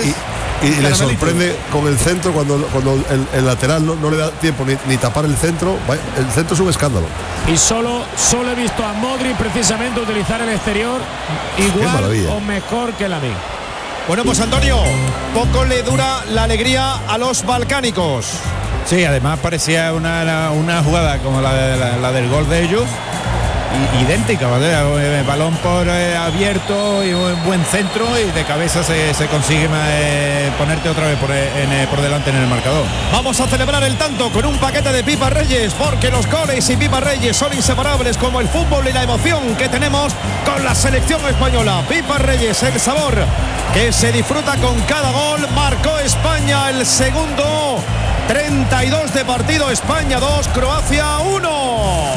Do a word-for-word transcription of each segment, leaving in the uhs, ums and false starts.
Y, y, y le sorprende con el centro cuando, cuando el, el lateral no, no le da tiempo ni, ni tapar el centro. El centro es un escándalo. Y solo, solo he visto a Modric precisamente utilizar el exterior igual o mejor que Lamine. Bueno, pues Antonio, poco le dura la alegría a los balcánicos. Sí, además parecía una, una jugada como la, de, la, la del gol de ellos, idéntica, ¿vale? Balón por eh, abierto y un buen centro y de cabeza se, se consigue eh, ponerte otra vez por, en, eh, por delante en el marcador. Vamos a celebrar el tanto con un paquete de Pipa Reyes, porque los goles y Pipa Reyes son inseparables como el fútbol y la emoción que tenemos con la selección española. Pipa Reyes, el sabor que se disfruta con cada gol. Marcó España el segundo. treinta y dos de partido, España dos, Croacia uno.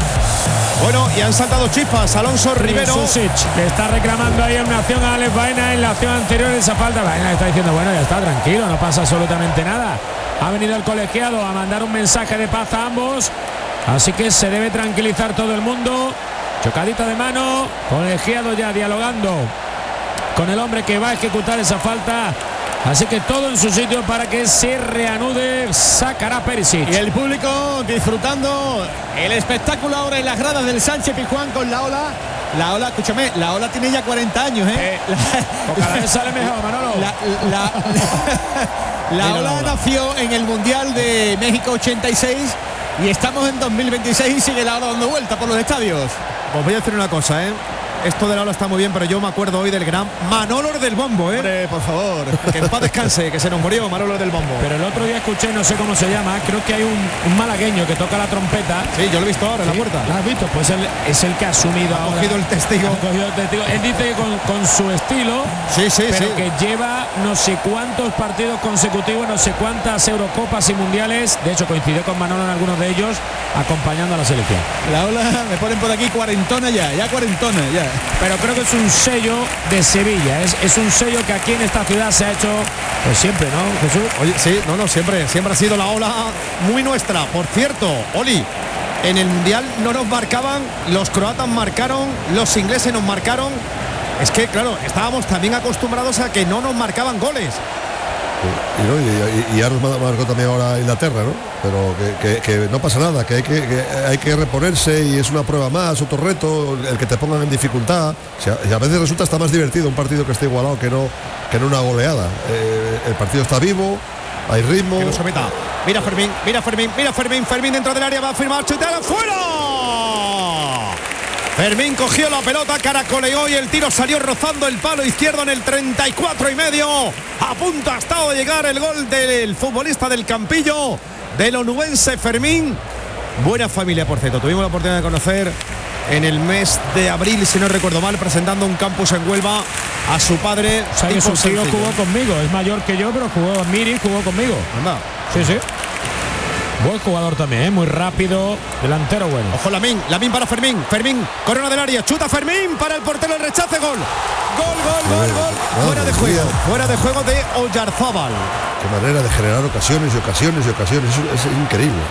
Bueno, y han saltado chispas. Alonso Rivero, Susic, que está reclamando ahí una acción a Alex Baena en la acción anterior, esa falta. Baena está diciendo, bueno, ya está, tranquilo, no pasa absolutamente nada. Ha venido el colegiado a mandar un mensaje de paz a ambos, así que se debe tranquilizar todo el mundo. Chocadita de mano, colegiado ya dialogando con el hombre que va a ejecutar esa falta. Así que todo en su sitio para que se reanude. Sacará Perisic. Y el público disfrutando el espectáculo ahora en las gradas del Sánchez Pizjuán con la Ola. La Ola, escúchame, la Ola tiene ya cuarenta años, ¿eh? eh la, cada vez sale mejor, Manolo. La, la, la, la Ola nació en el Mundial de México ochenta y seis y estamos en dos mil veintiséis y sigue la Ola dando vuelta por los estadios. Os voy a decir una cosa, ¿eh? Esto de la Ola está muy bien, pero yo me acuerdo hoy del gran Manolo del Bombo, ¿eh? Hombre, por favor. Que en paz descanse, que se nos murió Manolo del Bombo. Pero el otro día escuché, no sé cómo se llama, creo que hay un, un malagueño que toca la trompeta. Sí, yo lo he visto ahora en sí, la puerta. ¿Lo has visto? Pues él es el que ha asumido ha ahora. Cogido el testigo. Ha cogido el testigo. Él dice que con, con su estilo, sí, sí, pero sí. que lleva no sé cuántos partidos consecutivos, no sé cuántas Eurocopas y Mundiales. De hecho, coincidió con Manolo en algunos de ellos, acompañando a la selección. La Ola, me ponen por aquí cuarentona ya, ya cuarentona, ya. Pero creo que es un sello de Sevilla, es, es un sello que aquí en esta ciudad se ha hecho pues siempre, ¿no, Jesús? Oye, sí, no, no, siempre, siempre ha sido la Ola muy nuestra. Por cierto, Oli, en el Mundial no nos marcaban, los croatas marcaron, los ingleses nos marcaron. Es que, claro, estábamos también acostumbrados a que no nos marcaban goles. Y, no, y, y ya nos marcó también ahora Inglaterra, ¿no? Pero que, que, que no pasa nada, que hay que, que hay que reponerse y es una prueba más, otro reto, el que te pongan en dificultad. O sea, y a veces resulta hasta más divertido un partido que esté igualado que no, que no una goleada. Eh, el partido está vivo, hay ritmo. Que no se meta. Mira Fermín, mira Fermín, mira Fermín, Fermín dentro del área va a firmar, chutar afuera. Fermín cogió la pelota, caracoleó y el tiro salió rozando el palo izquierdo en el treinta y cuatro y medio. A punto ha estado de llegar el gol del futbolista del Campillo, del onubense Fermín. Buena familia, por cierto. Tuvimos la oportunidad de conocer en el mes de abril, si no recuerdo mal, presentando un campus en Huelva a su padre. O sea, que su tío jugó conmigo, es mayor que yo, pero jugó Miri, jugó conmigo. Anda. Sí, sí. Buen jugador también, ¿eh? Muy rápido, delantero bueno. Ojo Lamine, Lamine para Fermín, Fermín, corona del área, chuta Fermín para el portero, el rechace, gol. Gol, gol, gol, gol. Fuera de juego, fuera de juego de Oyarzábal. Qué manera de generar ocasiones y ocasiones y ocasiones, es, es increíble.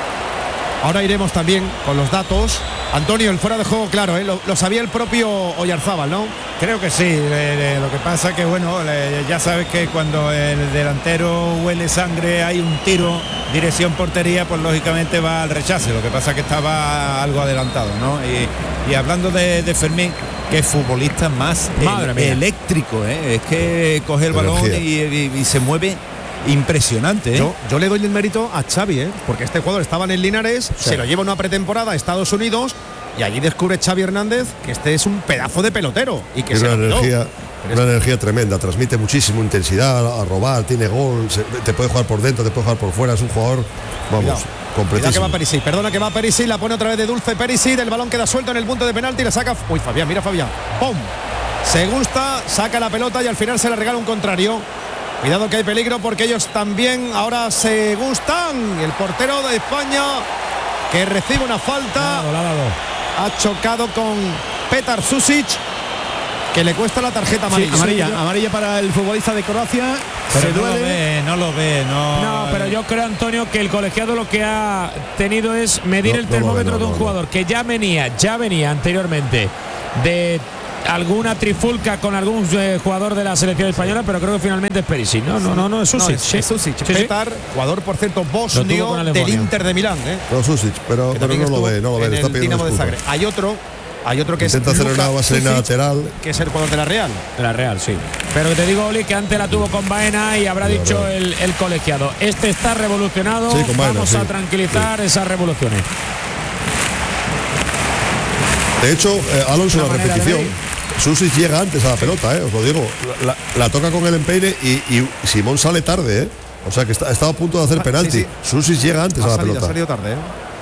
Ahora iremos también con los datos. Antonio, el fuera de juego, claro, ¿eh? lo, lo sabía el propio Oyarzábal, ¿no? Creo que sí. Le, le, lo que pasa que, bueno, le, ya sabes que cuando el delantero huele sangre, hay un tiro, dirección portería, pues lógicamente va al rechace. Lo que pasa que estaba algo adelantado, ¿no? Y, y hablando de, de Fermín, que futbolista más el, eléctrico, ¿eh? Es que coge el balón y, y, y se mueve. Impresionante, ¿eh? Yo, yo le doy el mérito a Xavi, ¿eh? Porque este jugador estaba en el Linares, sí. Se lo lleva una pretemporada a Estados Unidos y allí descubre Xavi Hernández que este es un pedazo de pelotero y que es se una energía, una es... energía tremenda, transmite muchísimo intensidad, a robar, tiene gol, se, te puede jugar por dentro, te puede jugar por fuera, es un jugador, vamos, completísimo. Que va Perisic, perdona que va Perisic, la pone otra vez de dulce Perisic, el balón queda suelto en el punto de penalti, la saca, uy Fabián, mira Fabián, ¡pum! Se gusta, saca la pelota y al final se la regala un contrario. Cuidado que hay peligro porque ellos también ahora se gustan. El portero de España que recibe una falta. La ha dado, la ha ha chocado con Petar Susic, que le cuesta la tarjeta amarilla. Sí, amarilla, amarilla para el futbolista de Croacia. Pero se no duele. lo ve, no lo ve, no. No, pero yo creo, Antonio, que el colegiado lo que ha tenido es medir no, el termómetro no, no, de un no, jugador no. que ya venía, ya venía anteriormente de alguna trifulca con algún eh, jugador de la selección española, pero creo que finalmente es Perisic. No, no, no, no es Susic. No, es, es Susic. Sí, Petar, sí. Jugador, por cierto, bosnio del Inter de Milán. ¿eh? No, Susic, pero, pero no lo ve, no lo ve. Está pidiendo Dinamo de Zagreb. Hay otro, hay otro que intenta es hacer una vaselina lateral, que es el jugador de la Real. De la Real, sí. Pero te digo, Oli, que antes la tuvo con Baena y habrá sí, dicho el, el colegiado. Este está revolucionado. Sí, con Baena, vamos sí, a tranquilizar sí. esas revoluciones. De hecho, eh, Alonso, la repetición. Susic llega antes a la pelota, eh, os lo digo. La, la toca con el empeine y, y Simón sale tarde, eh. O sea que está, está a punto de hacer penalti. Sí, sí. Susic llega antes ha a la salido, pelota. Ha salido tarde, eh.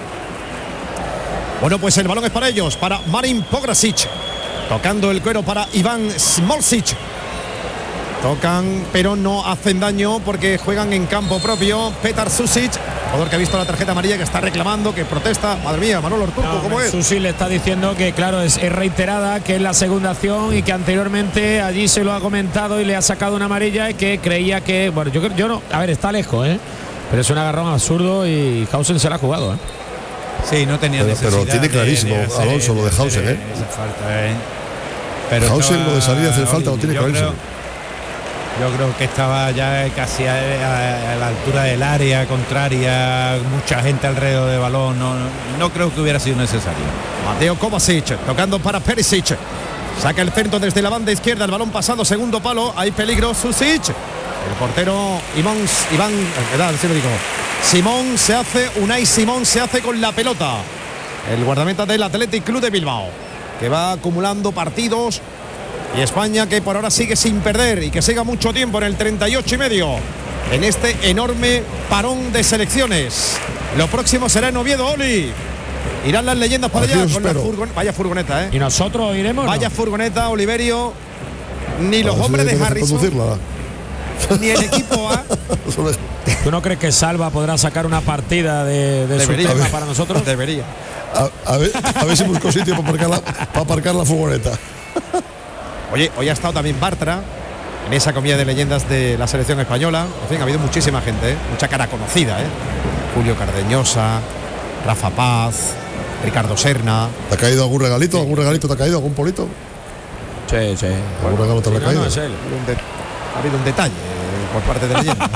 Bueno, pues el balón es para ellos, para Marin Pograsic. Tocando el cuero para Iván Smolcic. Tocan, pero no hacen daño porque juegan en campo propio. Petar Susic, jugador que ha visto la tarjeta amarilla, que está reclamando, que protesta. Madre mía, Manolo Orturco, no, ¿cómo es? Susic le está diciendo que, claro, es, es reiterada, que es la segunda acción y que anteriormente allí se lo ha comentado y le ha sacado una amarilla y que creía que, bueno, yo, yo no, a ver, está lejos, ¿eh? Pero es un agarrón absurdo y Hausen se la ha jugado, ¿eh? Sí, no tenía pero, necesidad. Pero tiene clarísimo, de, de hacer, Alonso, lo de Hausen, ¿eh? Falta, ¿eh? Pero Hausen, lo de salir a hacer falta, lo tiene clarísimo. Creo, Yo creo que estaba ya casi a, a, a la altura del área contraria, mucha gente alrededor del balón, no, no creo que hubiera sido necesario. Mateo Kovacic tocando para Perisic, saca el centro desde la banda izquierda, el balón pasado, segundo palo, hay peligro, Susic, el portero Iván, Iván, ¿verdad? Sí lo digo. Simón se hace, Unai Simón se hace con la pelota, el guardameta del Athletic Club de Bilbao, que va acumulando partidos. Y España, que por ahora sigue sin perder y que siga mucho tiempo en el treinta y ocho y medio en este enorme parón de selecciones. Lo próximo será en Oviedo, Oli. Irán las leyendas para allá con la furgoneta. Vaya furgoneta, ¿eh? Y nosotros iremos. Vaya ¿no? furgoneta, Oliverio. Ni los hombres de Harrison, ni el equipo A. ¿Tú no crees que Salva podrá sacar una partida de, de su tema para nosotros? Debería. A, a, ver, a ver si busco sitio para aparcar la, para aparcar la furgoneta. Oye, hoy ha estado también Bartra en esa comida de leyendas de la selección española. En fin, ha habido muchísima gente, ¿eh? Mucha cara conocida, ¿eh? Julio Cardeñosa, Rafa Paz, Ricardo Serna. ¿Te ha caído algún regalito? Sí. ¿Algún regalito te ha caído? ¿Algún polito? Sí, sí. ¿Algún regalo te sí, ha caído? No, no es él. Ha habido un detalle eh, por parte de leyenda.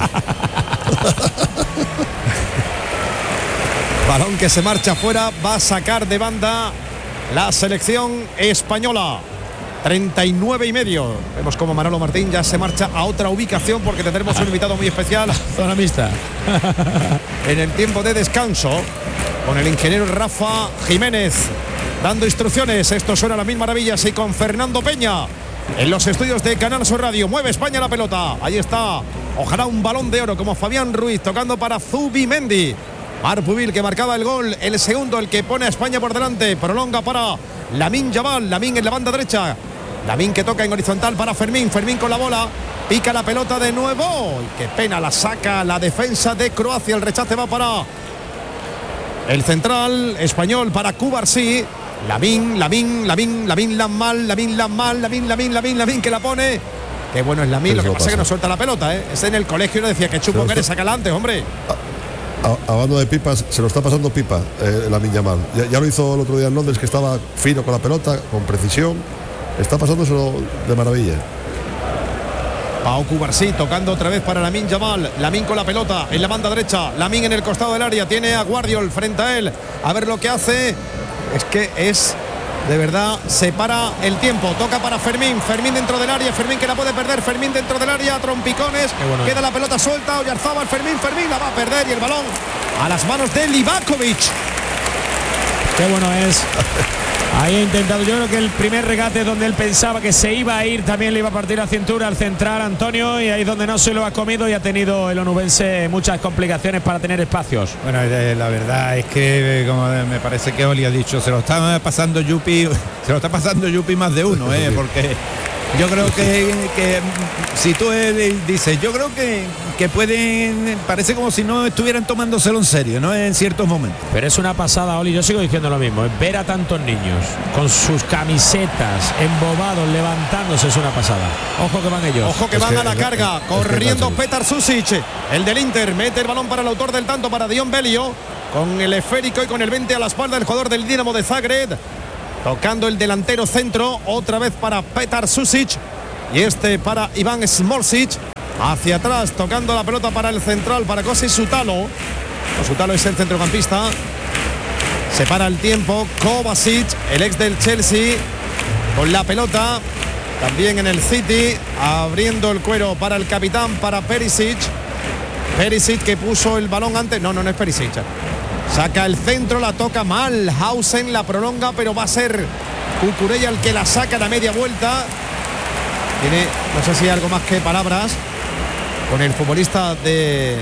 Balón que se marcha fuera, va a sacar de banda la selección española. treinta y nueve y medio. Vemos como Manolo Martín ya se marcha a otra ubicación porque tendremos un invitado muy especial. Zona mixta. En el tiempo de descanso, con el ingeniero Rafa Jiménez dando instrucciones. Esto suena a las mil maravillas y con Fernando Peña en los estudios de Canal Sur Radio. Mueve España la pelota. Ahí está. Ojalá un balón de oro como Fabián Ruiz tocando para Zubimendi. Marpubil, que marcaba el gol, el segundo, el que pone a España por delante. Prolonga para Lamine Yamal. Lamine en la banda derecha. Lamine que toca en horizontal para Fermín. Fermín con la bola. Pica la pelota de nuevo. Y qué pena, la saca la defensa de Croacia. El rechace va para el central español, para Cubarsí. Lamine, Lamine, Lamine, Lamine Lamal, Lamine Lamal, Lamine, Lamine, Lamine, Lamine, que la pone. Qué bueno es Lamine, lo que pasa es que no suelta la pelota, ¿eh? Es en el colegio, no decía que chupo que eres, sácala antes, hombre. Hablando de pipas, se lo está pasando pipa eh, Lamine Yamal. Ya, ya lo hizo el otro día en Londres, que estaba fino con la pelota, con precisión. Está pasándoselo de maravilla. Pau Cubarsí tocando otra vez para Lamine Yamal. Lamine con la pelota en la banda derecha. Lamine en el costado del área. Tiene a Guardiol frente a él. A ver lo que hace. Es que es... De verdad, se para el tiempo. Toca para Fermín. Fermín dentro del área. Fermín que la puede perder. Fermín dentro del área. Trompicones. Bueno. Queda la pelota suelta. Oyarzábal. Fermín. Fermín la va a perder. Y el balón a las manos de Livakovic. Qué bueno es. Ahí ha intentado. Yo creo que el primer regate donde él pensaba que se iba a ir, también le iba a partir la cintura al central Antonio. Y ahí es donde no se lo ha comido y ha tenido el onubense muchas complicaciones para tener espacios. Bueno, la verdad es que, como me parece que Oli ha dicho, se lo está pasando Yupi, se lo está pasando Yupi más de uno, ¿eh? Porque yo creo que, que si tú dices, yo creo que, que pueden, parece como si no estuvieran tomándoselo en serio, ¿no? En ciertos momentos. Pero es una pasada, Oli, yo sigo diciendo lo mismo, ver a tantos niños con sus camisetas embobados, levantándose, es una pasada. Ojo que van ellos. Ojo que es van que, a la carga, es, corriendo es Petar Susic, el del Inter, mete el balón para el autor del tanto, para Dion Belio, con el esférico y con el veinte a la espalda, el jugador del Dinamo de Zagreb. tocando el delantero centro, otra vez para Petar Susic y este para Iván Smolcic. Hacia atrás, tocando la pelota para el central, para Kosi Sutalo. Sutalo es el centrocampista. Se para el tiempo. Kovacic, el ex del Chelsea, con la pelota. También en el City, abriendo el cuero para el capitán, para Perisic. Perisic que puso el balón antes. No, no, no es Perisic. Saca el centro, la toca mal. Hausen la prolonga, pero va a ser Cucurella el que la saca a la media vuelta. Tiene, no sé si hay algo más que palabras con el futbolista de...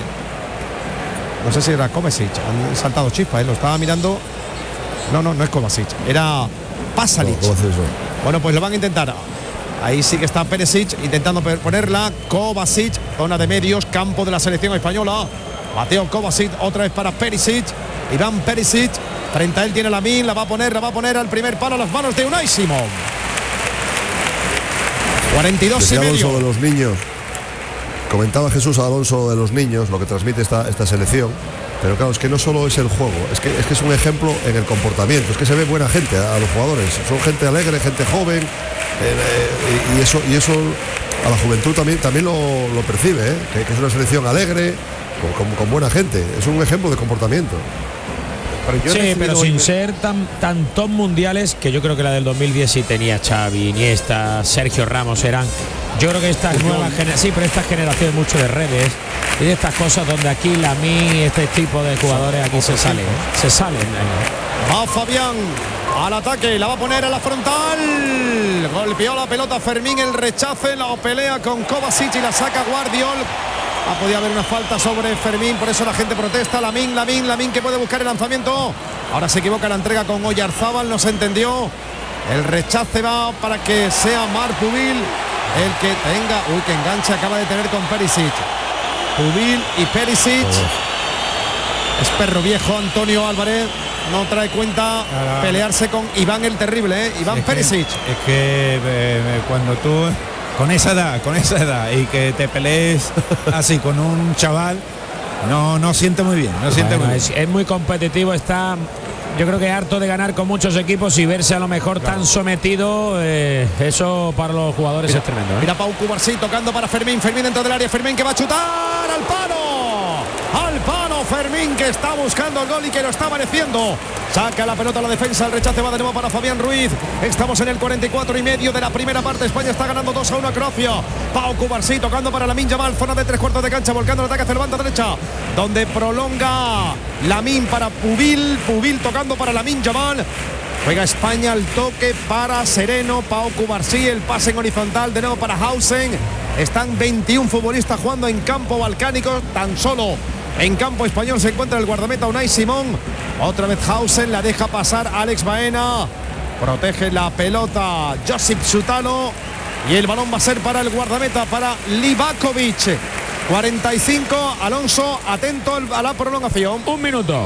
No sé si era Kovacic. Han saltado chispas, ¿eh? Lo estaba mirando. No, no, no es Kovacic. Era Pasalic. No, bueno, pues lo van a intentar. Ahí sí que está Perisic intentando ponerla. Kovacic, zona de medios, campo de la selección española. Mateo Kovacic, otra vez para Perisic. Iván Perisic, frente a él tiene Lamine, la va a poner, la va a poner al primer palo a las manos de Unai Simón. cuarenta y dos y medio. De los niños. Comentaba Jesús Alonso de los niños, lo que transmite esta, esta selección. Pero claro, es que no solo es el juego, es que, es que es un ejemplo en el comportamiento. Es que se ve buena gente a, a los jugadores. Son gente alegre, gente joven. Eh, eh, y, eso, y eso a la juventud también, también lo, lo percibe, ¿eh? que, que es una selección alegre, con, con, con buena gente. Es un ejemplo de comportamiento. Pero sí, pero sin ser tan, tan top mundiales, que yo creo que la del dos mil diez sí tenía Xavi, Iniesta, Sergio Ramos eran. Yo creo que estas nuevas generaciones, sí, pero estas generaciones mucho de redes y de estas cosas donde aquí la mí, este tipo de jugadores aquí se salen, ¿eh? se salen. ¿eh? Va Fabián al ataque, la va a poner a la frontal. Golpeó la pelota Fermín, el rechace, la pelea con Kovacic y la saca Guardiol. Ha podido haber una falta sobre Fermín, por eso la gente protesta. Lamine, Lamine, Lamine que puede buscar el lanzamiento. Ahora se equivoca la entrega con Oyarzábal, no se entendió. El rechace va para que sea Marc Pubil el que tenga. Uy, que enganche acaba de tener con Perisic. Pubil y Perisic. Oh. Es perro viejo Antonio Álvarez. No trae cuenta ah, pelearse con Iván el Terrible, ¿eh? Iván es Perisic. Que, es que eh, cuando tú... Con esa edad, con esa edad y que te pelees así con un chaval, no, no siente muy bien, no siente bueno, muy es, bien. Es muy competitivo, está, yo creo que harto de ganar con muchos equipos y verse a lo mejor claro. tan sometido, eh, eso para los jugadores mira, es tremendo. ¿eh? Mira Pau Cubarsí tocando para Fermín, Fermín dentro del área, Fermín que va a chutar al palo, al palo Fermín que está buscando el gol y que lo está mereciendo. Saca la pelota a la defensa, el rechace va de nuevo para Fabián Ruiz. Estamos en el cuarenta y cuatro y medio de la primera parte. España está ganando dos a uno a Croacia. Pau Cubarsí tocando para Lamine Yamal, zona de tres cuartos de cancha, volcando el ataque hacia la banda derecha, donde prolonga Lamine para Pubil, Pubil tocando para Lamine Yamal. Juega España al toque para Sereno, Pau Cubarsí, el pase en horizontal de nuevo para Hausen. Están veintiún futbolistas jugando en campo balcánico, tan solo en campo español se encuentra el guardameta Unai Simón. Otra vez Hausen, la deja pasar Alex Baena. Protege la pelota Josip Sutalo. Y el balón va a ser para el guardameta, para Livakovic. cuarenta y cinco, Alonso, atento a la prolongación. Un minuto.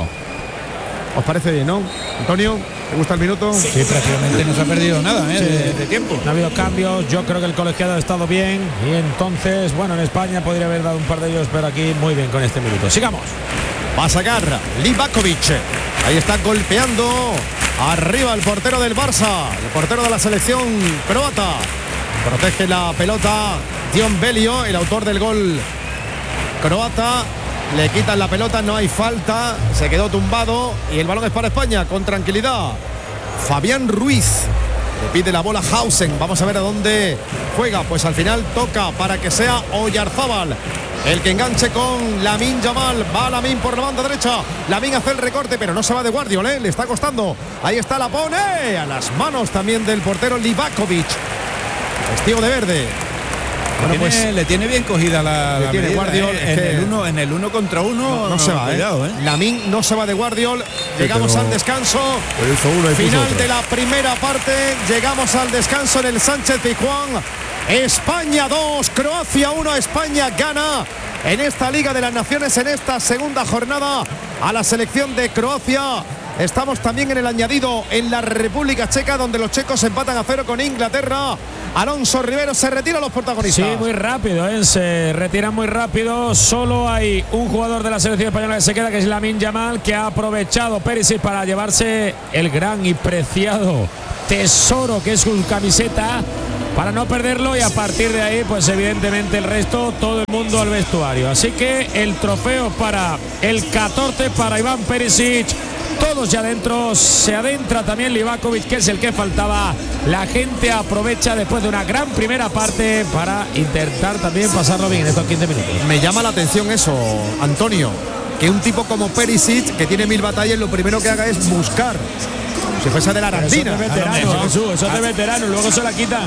¿Os parece bien, no? Antonio, ¿te gusta el minuto? Sí, sí, prácticamente no se ha perdido nada ¿eh? sí. de, de tiempo. No ha habido cambios, yo creo que el colegiado ha estado bien y entonces, bueno, en España podría haber dado un par de ellos, pero aquí muy bien con este minuto. Sigamos. Va a sacar Livakovic. Ahí está golpeando arriba el portero del Barça, el portero de la selección croata. Protege la pelota Dion Belio, el autor del gol croata. Le quitan la pelota, no hay falta, se quedó tumbado y el balón es para España con tranquilidad. Fabián Ruiz le pide la bola a Hausen, vamos a ver a dónde juega, pues al final toca para que sea Oyarzábal el que enganche con Lamine Yamal. Va Lamine por la banda derecha, Lamine hace el recorte pero no se va de Guardiol, ¿eh? Le está costando, ahí está, la pone a las manos también del portero Livakovic, vestido de verde. Bueno, tiene, pues le tiene bien cogida la, la tiene medida, Guardiol, eh, en, el uno, en el uno contra uno no, no, no se va, cuidado, eh. eh. Lamine no se va de Guardiol. Llegamos sí, al descanso una final de la primera parte, llegamos al descanso en el Sánchez Pizjuán. España dos, Croacia uno. España gana en esta Liga de las Naciones, en esta segunda jornada, a la selección de Croacia. Estamos también en el añadido en la República Checa, donde los checos empatan a cero con Inglaterra. Alonso Rivero, se retiran los protagonistas. Sí, muy rápido, ¿eh? Se retiran muy rápido. Solo hay un jugador de la selección española que se queda, que es Lamine Yamal, que ha aprovechado Perisic para llevarse el gran y preciado tesoro que es su camiseta, para no perderlo, y a partir de ahí, pues evidentemente el resto, todo el mundo al vestuario. Así que el trofeo para el catorce, para Iván Perisic. Todos ya adentro, se adentra también Livakovic, que es el que faltaba. La gente aprovecha después de una gran primera parte para intentar también pasarlo bien en estos quince minutos. Me llama la atención eso, Antonio, que un tipo como Perisic, que tiene mil batallas, lo primero que haga es buscar. Si fuese de la Arandina. Eso es de veterano, Jesús, eso es de veterano, luego se la quitan.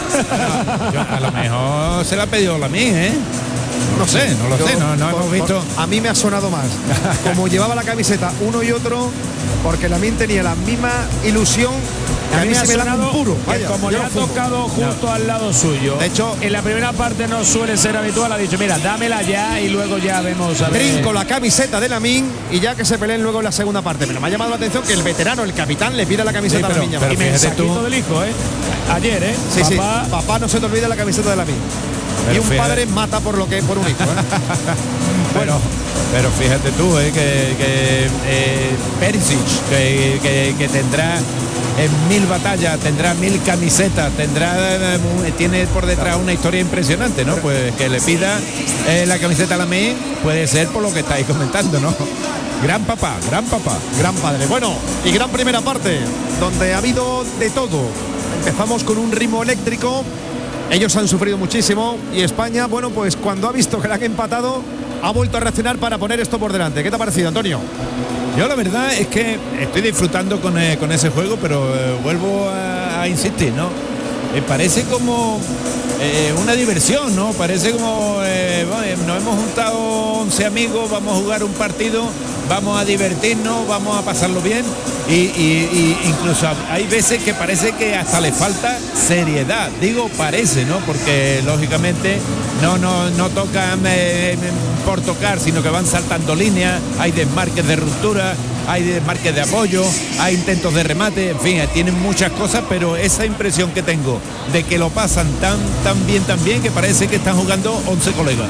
A lo mejor se la ha pedido la mía, ¿eh? No sé, no lo Yo, sé, no, no por, hemos visto. Por, a mí me ha sonado más. Como llevaba la camiseta uno y otro, porque Lamine tenía la misma ilusión. A mí me ha se me da sonado un puro. que Vaya, como le ha tocado justo no. al lado suyo. De hecho, en la primera parte no suele ser habitual. Ha dicho, mira, dámela ya y luego ya vemos a ver. Trinco la camiseta de Lamine y ya que se peleen luego en la segunda parte. Pero me ha llamado la atención que el veterano, el capitán, le pida la camiseta sí, pero, a Lamine. Y mensajito del hijo, ¿eh? Ayer, ¿eh? Sí, papá, sí. Papá, no se te olvide la camiseta de Lamine. Y un fíjate. padre mata por lo que por un hijo, ¿eh? Bueno, pero fíjate tú, ¿eh? que, que eh, Perisic, que, que, que tendrá en mil batallas, tendrá mil camisetas, tendrá eh, tiene por detrás una historia impresionante, ¿no? Pues que le pida eh, la camiseta a Lamine puede ser por lo que estáis comentando, ¿no? Gran papá, gran papá. Gran padre. Bueno, y gran primera parte, donde ha habido de todo. Empezamos con un ritmo eléctrico. Ellos han sufrido muchísimo y España, bueno, pues cuando ha visto que le han empatado, ha vuelto a reaccionar para poner esto por delante. ¿Qué te ha parecido, Antonio? Yo la verdad es que estoy disfrutando con, eh, con ese juego, pero eh, vuelvo a, a insistir, ¿no? Me parece como eh, una diversión, ¿no? Parece como eh, bueno, nos hemos juntado once amigos, vamos a jugar un partido, vamos a divertirnos, vamos a pasarlo bien y, y, y incluso hay veces que parece que hasta le falta seriedad. Digo parece, ¿no? Porque lógicamente no, no, no tocan eh, por tocar, sino que van saltando líneas, hay desmarques de ruptura, hay desmarques de apoyo, hay intentos de remate, en fin, tienen muchas cosas, pero esa impresión que tengo de que lo pasan tan, tan bien, tan bien, que parece que están jugando once colegas.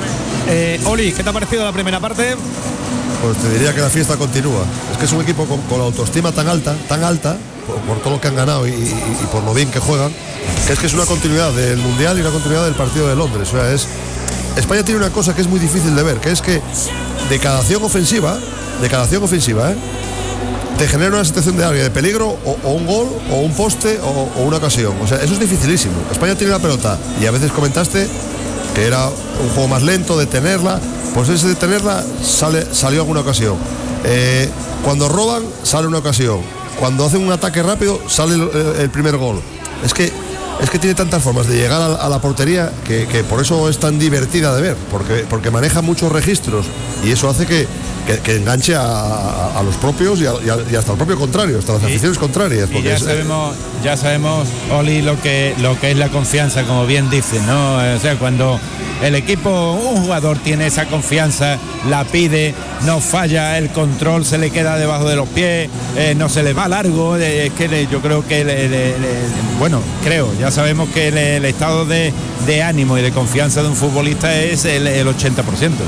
Eh, Oli, ¿qué te ha parecido la primera parte? Pues te diría que la fiesta continúa. Es que es un equipo con, con la autoestima tan alta, tan alta, por, por todo lo que han ganado y, y, y por lo bien que juegan, que es que es una continuidad del Mundial y una continuidad del partido de Londres. O sea, es España tiene una cosa que es muy difícil de ver, que es que de cada acción ofensiva, de cada acción ofensiva, ¿eh? te genera una situación de área de peligro o, o un gol o un poste o, o una ocasión. O sea, eso es dificilísimo. España tiene la pelota y a veces comentaste que era un juego más lento de tenerla, pues ese de tenerla sale, salió alguna ocasión. Eh, cuando roban sale una ocasión. Cuando hacen un ataque rápido sale el, el primer gol. Es que es que tiene tantas formas de llegar a, a la portería que, que por eso es tan divertida de ver, porque, porque maneja muchos registros y eso hace que, que, que enganche a, a, a los propios y, a, y, a, y hasta el propio contrario, hasta las aficiones y, contrarias. Y ya es, sabemos, ya sabemos, Oli, lo que, lo que es la confianza, como bien dice, ¿no? O sea, cuando el equipo, un jugador tiene esa confianza, la pide, no falla, el control se le queda debajo de los pies, eh, no se le va largo, eh, es que le, yo creo que, le, le, le, bueno, creo, ya sabemos que el, el estado de, de ánimo y de confianza de un futbolista es el, el ochenta por ciento.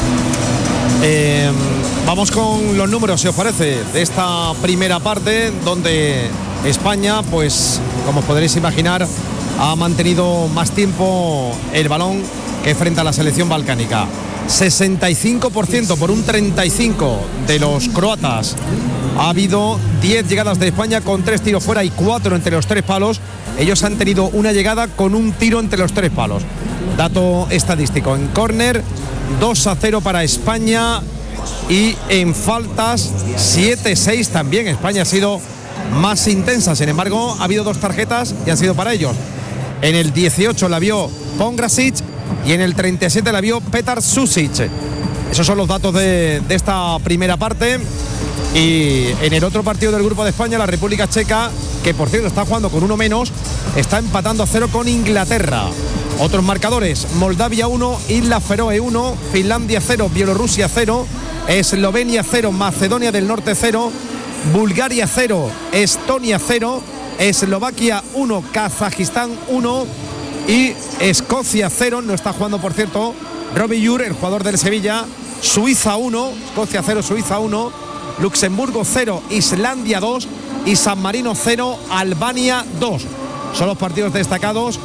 Eh, vamos con los números, si os parece, de esta primera parte, donde España, pues, como podréis imaginar, ha mantenido más tiempo el balón que frente a la selección balcánica. sesenta y cinco por ciento por un treinta y cinco por ciento de los croatas. Ha habido diez llegadas de España con tres tiros fuera y cuatro entre los tres palos. Ellos han tenido una llegada con un tiro entre los tres palos. Dato estadístico: en córner dos a cero para España y en faltas siete seis también. España ha sido más intensa, sin embargo ha habido dos tarjetas y han sido para ellos. En el dieciocho la vio Pongrasic y en el treinta y siete la vio Petar Susic. Esos son los datos de, de esta primera parte. Y en el otro partido del grupo de España, la República Checa, que por cierto está jugando con uno menos, está empatando a cero con Inglaterra. Otros marcadores: Moldavia uno, Islas Feroe uno, Finlandia cero, Bielorrusia cero, Eslovenia cero, Macedonia del Norte cero Bulgaria cero, Estonia cero, Eslovaquia uno, Kazajistán uno y Escocia cero. No está jugando, por cierto, Robbie Yur, el jugador del Sevilla. Suiza uno, Escocia cero, Suiza uno, Luxemburgo cero, Islandia dos y San Marino cero, Albania dos. Son los partidos destacados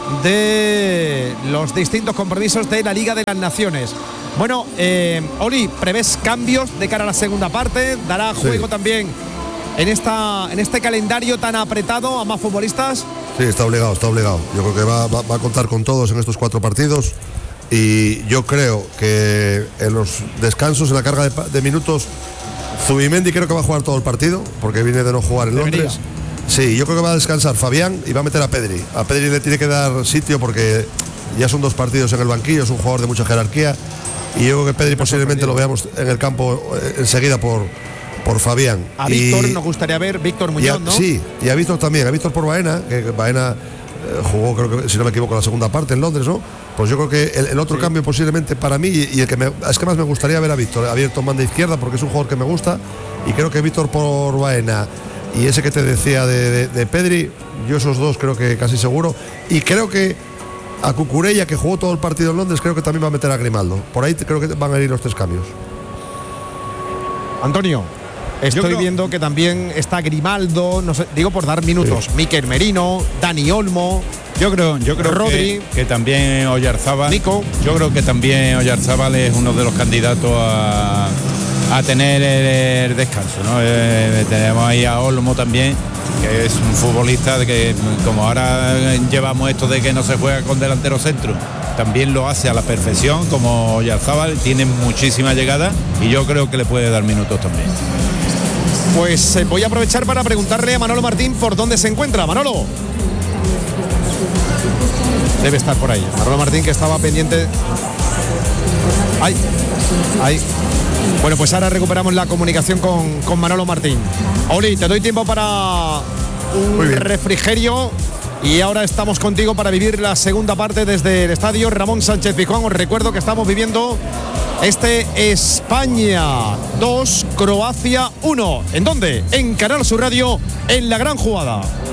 de los distintos compromisos de la Liga de las Naciones. Bueno, eh, Oli, ¿prevés cambios de cara a la segunda parte? ¿Dará juego sí. también en, esta, en este calendario tan apretado a más futbolistas? Sí, está obligado, está obligado. Yo creo que va, va, va a contar con todos en estos cuatro partidos. Y yo creo que en los descansos, en la carga de, de minutos, Zubimendi creo que va a jugar todo el partido, porque viene de no jugar en Debería. Londres. Sí, yo creo que va a descansar Fabián y va a meter a Pedri. A Pedri le tiene que dar sitio porque ya son dos partidos en el banquillo, es un jugador de mucha jerarquía. Y yo creo que Pedri posiblemente lo veamos en el campo enseguida por, por Fabián. A Víctor nos gustaría ver, Víctor Muñoz, a, ¿no? Sí, y a Víctor también, a Víctor por Baena, que Baena eh, jugó, creo que si no me equivoco, la segunda parte en Londres, ¿no? Pues yo creo que el, el otro sí. cambio posiblemente para mí, y, y el que me, es que más me gustaría ver a Víctor abierto en banda izquierda, porque es un jugador que me gusta, y creo que Víctor por Baena y ese que te decía de, de, de Pedri, yo esos dos creo que casi seguro, y creo que a Cucurella, que jugó todo el partido en Londres, creo que también va a meter a Grimaldo. Por ahí creo que van a ir los tres cambios. Antonio, estoy creo... viendo que también está Grimaldo, no sé, digo por dar minutos, sí. Mikel Merino, Dani Olmo. Yo creo, yo creo Rodri, que, que también Oyarzábal. Nico. Yo creo que también Oyarzábal es uno de los candidatos a, a tener el, el descanso, ¿no? Eh, tenemos ahí a Olmo también, que es un futbolista de que, como ahora llevamos esto de que no se juega con delantero centro, también lo hace a la perfección, como Oyarzábal, tiene muchísima llegada y yo creo que le puede dar minutos también. Pues eh, voy a aprovechar para preguntarle a Manolo Martín por dónde se encuentra. Manolo. Debe estar por ahí. Manolo Martín, que estaba pendiente. Ahí, ahí. Bueno, pues ahora recuperamos la comunicación con, con Manolo Martín. Oli, te doy tiempo para un refrigerio y ahora estamos contigo para vivir la segunda parte desde el estadio Ramón Sánchez Pizjuán. Os recuerdo que estamos viviendo este España dos, Croacia uno. ¿En dónde? En Canal Sur Radio, en La Gran Jugada.